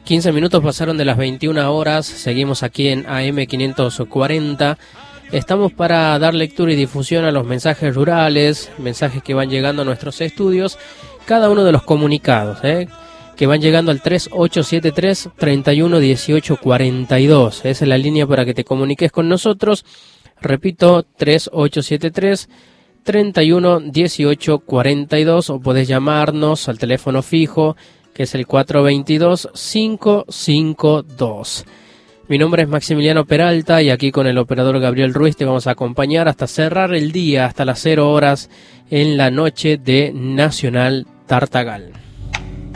15 minutos pasaron de las 21 horas, seguimos aquí en AM 540. Estamos para dar lectura y difusión a los mensajes rurales, mensajes que van llegando a nuestros estudios, cada uno de los comunicados, que van llegando al 3873 31 18 42. Esa es la línea para que te comuniques con nosotros. Repito, 3873 31 18 42, o podés llamarnos al teléfono fijo, que es el 422-552. Mi nombre es Maximiliano Peralta y aquí con el operador Gabriel Ruiz te vamos a acompañar hasta cerrar el día, hasta las 0 horas en la noche de Nacional Tartagal.